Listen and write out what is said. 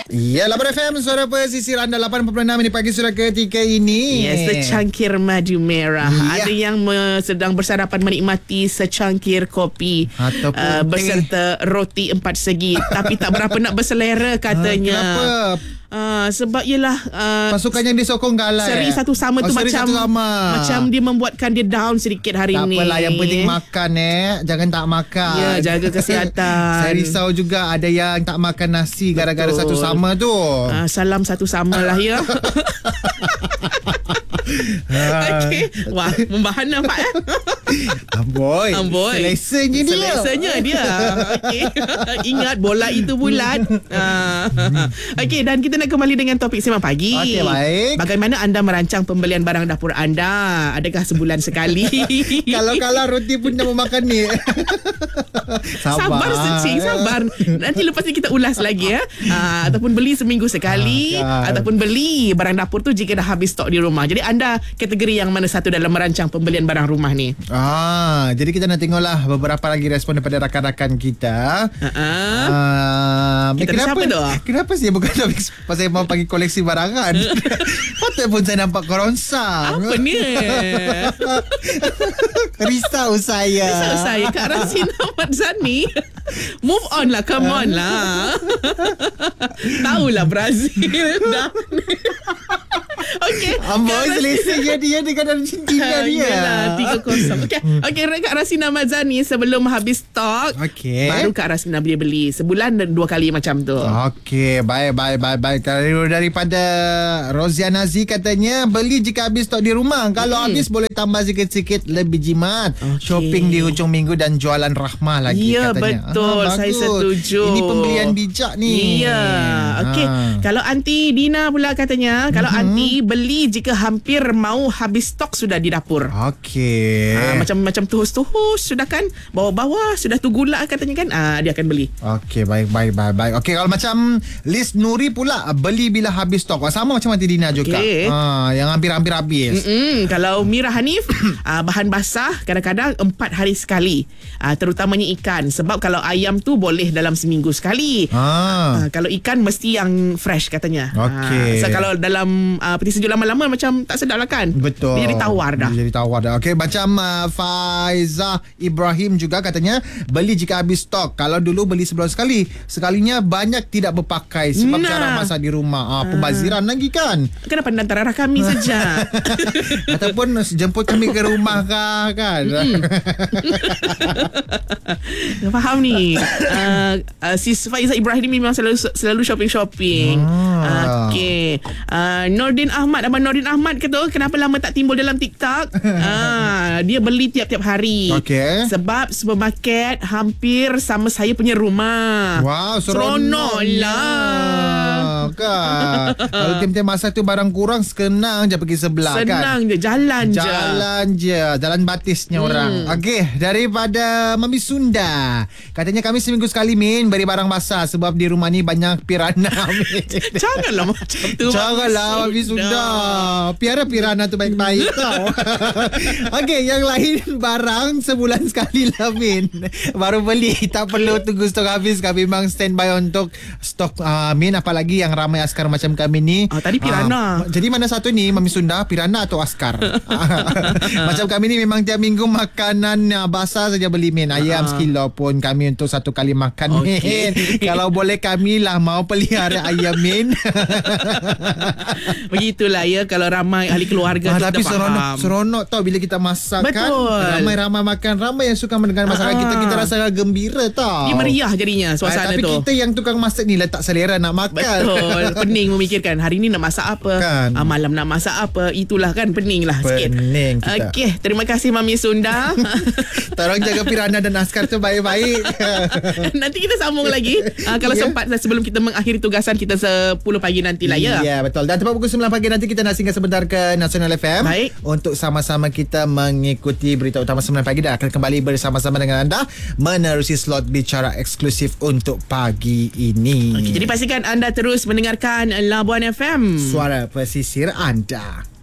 Ya, Lapan FM, suara pesisir anda 8.6 ini pagi sudah ketika ini. Yes, secangkir madu merah. Ya. Ada yang sedang bersarapan menikmati secangkir kopi beserta roti 4 segi. Tapi tak berapa nak berselera katanya. Kenapa? Sebab yelah Pasukan yang disokong kalah. seri satu sama tu macam dia membuatkan dia down sedikit hari tak ni. Tak apalah, yang penting makan jangan tak makan. Ya, jaga kesihatan. Saya risau juga ada yang tak makan nasi gara-gara satu sama tu. Salam satu sama lah ya. Okey. Wah, membahana Pak Amboi. Selesanya dia. Selesanya dia. Okey. Ingat bola itu bulat. Okey, dan kita nak kembali dengan topik Sembang Pagi. Okey, baik. Bagaimana anda merancang pembelian barang dapur anda? Adakah sebulan sekali? Kalau roti pun nak makan ni. Sabar Secing, sabar. Nanti lepas ni kita ulas lagi ya. Ataupun beli seminggu sekali, ataupun beli barang dapur tu jika dah habis stok di rumah. Jadi anda kategori yang mana satu dalam merancang pembelian barang rumah ni? Jadi kita nak tengoklah beberapa lagi respon daripada rakan-rakan kita. Kita siapa tu? Kenapa sih bukan topik pasal mau pagi koleksi barangan? Patut pun saya nampak koronsang. Apa ni? Risau saya. Kak Rasina Ahmad Zani. Move on lah, come on lah. Tahulah Brazil dah. Okey. Amboi selesanya dia dengan Argentina dia. Yalah, 3-0. Okey, Kak Rasina Ahmad Zani sebelum habis stok, baru Kak Rasina beli sebulan dan 2 kali macam tu. Okey, baik. Daripada Roziana Z katanya beli jika habis stok di rumah. Kalau habis boleh tambah sikit-sikit lebih jimat. Shopping di hujung minggu dan jualan rahmah lagi ya, katanya. Betul, saya setuju. Ini pembelian bijak ni. Ya. Okey, kalau Aunty Dina pula katanya, kalau Aunty beli jika hampir mau habis stok sudah di dapur. Okey. Macam tuhus sudah kan, bawah-bawah sudah tu gula katanya kan, dia akan beli. Okey, baik. Okey, kalau macam Liz Nuri pula beli bila habis stok. Sama macam Aunty Dina juga. Yang hampir-hampir habis. Kalau Mira Hanif, bahan basah kadang-kadang 4 hari sekali. Terutamanya ikan. Sebab kalau ayam tu boleh dalam seminggu sekali. Kalau ikan mesti yang fresh katanya. Okey. So kalau dalam peti sejuk lama-lama macam tak sedap lah kan. Betul. Dia jadi tawar dah. Okey, macam Faizah Ibrahim juga katanya beli jika habis stok. Kalau dulu beli sebulan sekali, sekalinya banyak tidak berpakai sebab jarang masak di rumah. Pembaziran lagi kan. Kenapa antara kami saja? Ataupun jemput kami ke rumah kan. Faham ni. Sis Faizah Ibrahim ni memang selalu shopping. Okey. Abang Nordin Ahmad kata kenapa lama tak timbul dalam TikTok. Dia beli tiap-tiap hari. Sebab supermarket hampir sama saya punya rumah. Wow, seronok lah kan. Kalau tim-tim masa tu barang kurang, senang je pergi sebelah. Senang je, jalan je. Jalan batisnya orang. Okey, daripada Mami Sunda, katanya kami seminggu sekali beri barang basah sebab di rumah ni banyak pirana. Janganlah macam tu. Janganlah Mami Sunda. Piara pirana tu baik-baik tau. Okey, yang lain barang sebulan sekali lah baru beli, tak perlu tunggu stok habis. Kami memang standby untuk stok apalagi yang ramai askar macam kami ni. Tadi pirana. Jadi mana satu ni Mami Sunda, pirana atau askar? Macam kami ni memang tiap minggu makanan basah saja beli ayam sekilo pun kami untuk satu kali makan Kalau boleh kami lah mau pelihara ayam Begitulah ya, kalau ramai ahli keluarga kita tapi faham. seronok tau bila kita masak. Betul. Kan ramai-ramai makan, ramai yang suka mendengar masakan kita rasa gembira tau. Dia meriah jadinya suasana tapi tu. Tapi kita yang tukang masak ni letak selera nak makan. Betul. Pening memikirkan hari ni nak masak apa kan. Malam nak masak apa. Itulah kan, pening lah sikit. Pening kita. Okey, terima kasih Mami Sunda. Tolong jaga pirana dan askar tu baik-baik. Nanti kita sambung lagi kalau sempat sebelum kita mengakhiri tugasan kita 10 pagi nantilah ya. Ya, betul. Dan tepat pukul 9 pagi nanti kita nak singgah sebentar ke Nasional FM. Baik. Untuk sama-sama kita mengikuti berita utama 9 pagi dan akan kembali bersama-sama dengan anda menerusi slot bicara eksklusif untuk pagi ini. Okey, jadi pastikan anda terus mendengarkan Labuan FM. Suara pesisir anda.